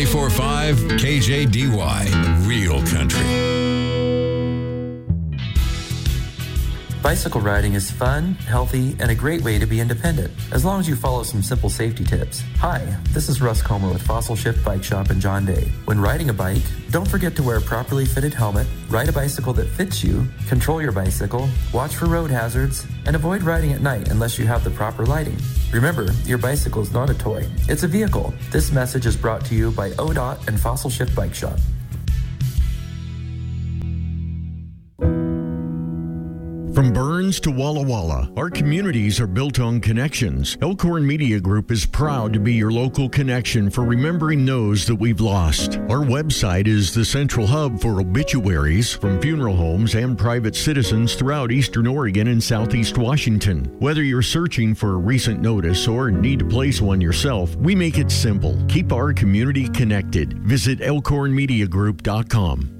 94.5 KJDY, Real Country. Bicycle riding is fun, healthy, and a great way to be independent, as long as you follow some simple safety tips. Hi, this is Russ Comer with Fossil Shift Bike Shop in John Day. When riding a bike, don't forget to wear a properly fitted helmet, ride a bicycle that fits you, control your bicycle, watch for road hazards, and avoid riding at night unless you have the proper lighting. Remember, your bicycle is not a toy, it's a vehicle. This message is brought to you by ODOT and Fossil Shift Bike Shop. From Burns to Walla Walla, our communities are built on connections. Elkhorn Media Group is proud to be your local connection for remembering those that we've lost. Our website is the central hub for obituaries from funeral homes and private citizens throughout Eastern Oregon and Southeast Washington. Whether you're searching for a recent notice or need to place one yourself, we make it simple. Keep our community connected. Visit elkhornmediagroup.com.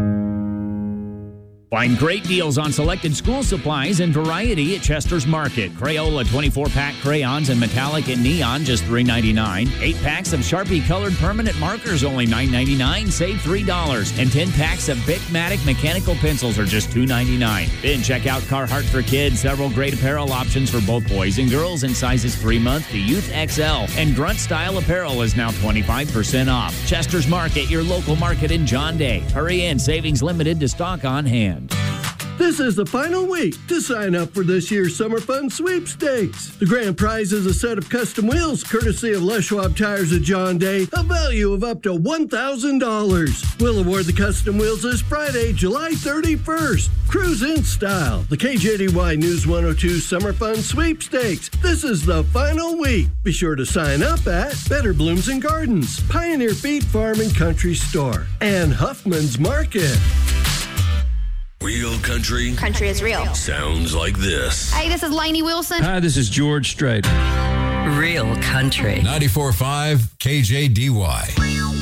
Find great deals on selected school supplies and variety at Chester's Market. Crayola 24-pack crayons and metallic and neon, just $3.99. 8 packs of Sharpie colored permanent markers, only $9.99. Save $3. And 10 packs of Bicmatic mechanical pencils are just $2.99. Then check out Carhartt for Kids. Several great apparel options for both boys and girls in sizes 3-month to Youth XL. And Grunt Style apparel is now 25% off. Chester's Market, your local market in John Day. Hurry in. Savings limited to stock on hand. This is the final week to sign up for this year's Summer Fun Sweepstakes. The grand prize is a set of custom wheels, courtesy of Les Schwab Tires of John Day, a value of up to $1,000. We'll award the custom wheels this Friday, July 31st. Cruise in style. The KJDY News 102 Summer Fun Sweepstakes. This is the final week. Be sure to sign up at Better Blooms and Gardens, Pioneer Feed Farm and Country Store, and Huffman's Market. Real country. Country is real. Sounds like this. Hey, this is Lainey Wilson. Hi, this is George Strait. Real country. 94.5 KJDY.